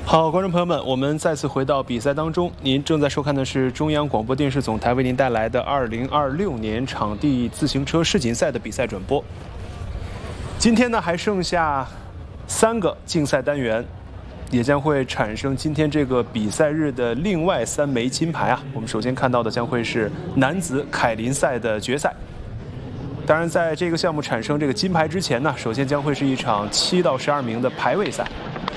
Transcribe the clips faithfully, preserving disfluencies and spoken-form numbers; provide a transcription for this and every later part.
好，观众朋友们，我们再次回到比赛当中。您正在收看的是中央广播电视总台为您带来的二零二六年场地自行车世锦赛的比赛转播。今天呢，还剩下三个竞赛单元，也将会产生今天这个比赛日的另外三枚金牌啊。我们首先看到的将会是男子凯林赛的决赛。当然，在这个项目产生这个金牌之前呢，首先将会是一场七到十二名的排位赛。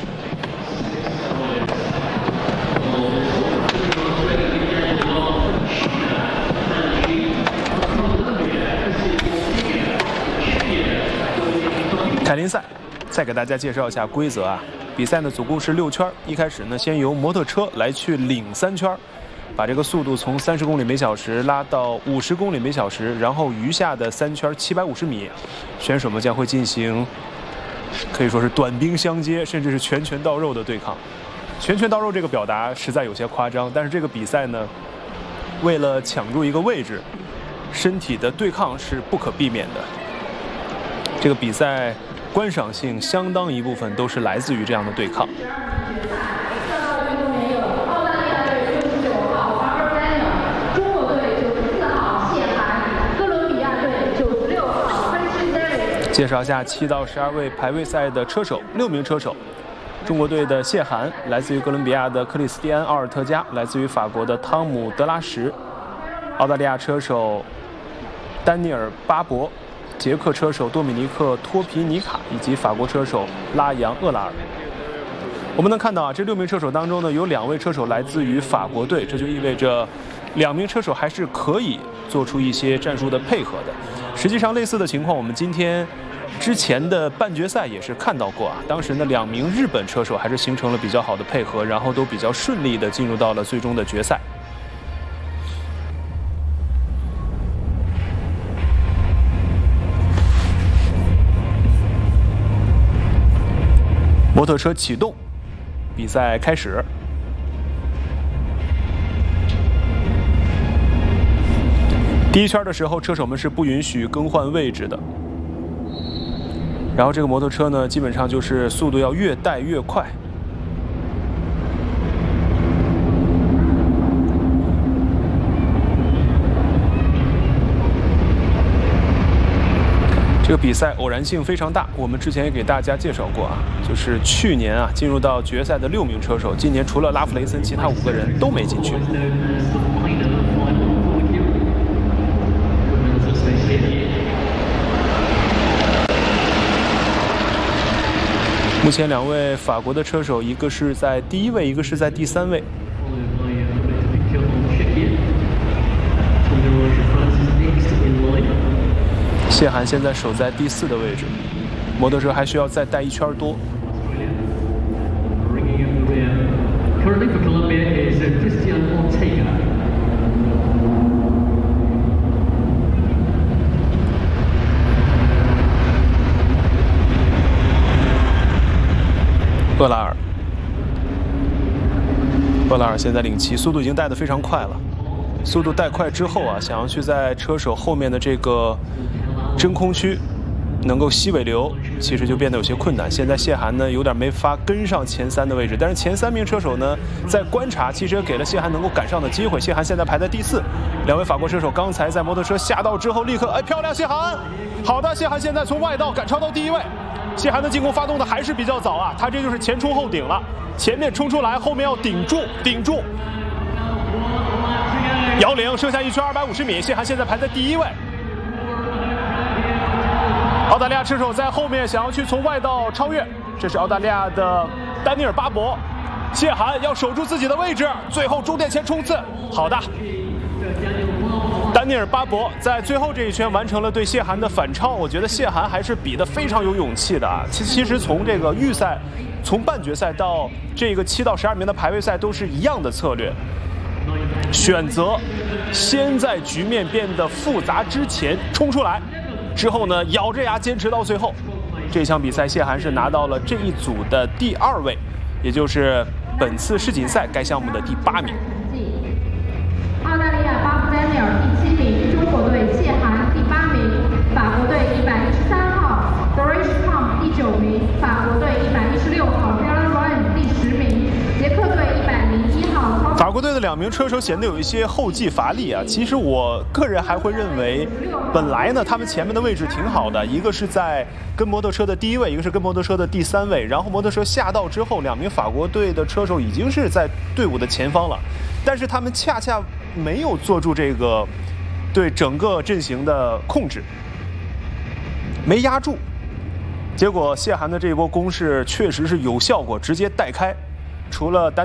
凯林赛，再给大家介绍一下规则啊。比赛呢总共是六圈，一开始呢先由摩托车来去领三圈，把这个速度从三十公里每小时拉到五十公里每小时，然后余下的三圈七百五十米，选手们将会进行可以说是短兵相接，甚至是拳拳到肉的对抗。拳拳到肉这个表达实在有些夸张，但是这个比赛呢，为了抢住一个位置，身体的对抗是不可避免的。这个比赛观赏性相当一部分都是来自于这样的对抗。介绍一下七到十二位排位赛的车手，六名车手。中国队的谢涵来自于哥伦比亚的克里斯蒂安·奥尔特加，来自于法国的汤姆·德拉什，澳大利亚车手丹尼尔·巴博。捷克车手多米尼克·托皮尼卡以及法国车手拉扬·厄拉尔。我们能看到啊，这六名车手当中呢，有两位车手来自于法国队，这就意味着两名车手还是可以做出一些战术的配合的。实际上，类似的情况我们今天之前的半决赛也是看到过啊。当时呢，两名日本车手还是形成了比较好的配合，然后都比较顺利地进入到了最终的决赛。摩托车启动，比赛开始。第一圈的时候，车手们是不允许更换位置的。然后这个摩托车呢，基本上就是速度要越带越快。这个比赛偶然性非常大，我们之前也给大家介绍过啊，就是去年啊进入到决赛的六名车手，今年除了拉弗雷森，其他五个人都没进去。目前两位法国的车手，一个是在第一位，一个是在第三位。谢涵现在守在第四的位置，摩托车还需要再带一圈多。厄拉尔，厄拉尔现在领骑，速度已经带得非常快了。速度带快之后啊，想要去在车手后面的这个真空区能够吸尾流，其实就变得有些困难。现在谢涵呢有点没法跟上前三的位置，但是前三名车手呢在观察，其实也给了谢涵能够赶上的机会。谢涵现在排在第四，两位法国车手刚才在摩托车下道之后立刻，哎，漂亮，谢涵，好的，谢涵现在从外道赶超到第一位。谢涵的进攻发动的还是比较早啊，他这就是前冲后顶了，前面冲出来，后面要顶住，顶住。摇铃，剩下一圈二百五十米，谢涵现在排在第一位。澳大利亚车手在后面想要去从外道超越，这是澳大利亚的丹尼尔·巴博。谢涵要守住自己的位置，最后终点前冲刺。好的，丹尼尔·巴博在最后这一圈完成了对谢涵的反超。我觉得谢涵还是比得非常有勇气的啊。其其实从这个预赛，从半决赛到这个七到十二名的排位赛都是一样的策略。选择先在局面变得复杂之前冲出来，之后呢咬着牙坚持到最后。这场比赛谢涵是拿到了这一组的第二位，也就是本次世锦赛该项目的第八名。 澳大利亚巴布丹尼尔第七名，中国队谢涵第八名，法国队一百一十三号 Boris Tom 第九名，法国队一百一十六号 Bella Ryan 第十名。 法国队的两名车手显得有一些后继乏力啊。其实我个人还会认为，本来呢他们前面的位置挺好的，一个是在跟摩托车的第一位，一个是跟摩托车的第三位。然后摩托车下道之后，两名法国队的车手已经是在队伍的前方了，但是他们恰恰没有做出这个对整个阵型的控制，没压住。结果谢涵的这一波攻势确实是有效果，直接带开，除了单。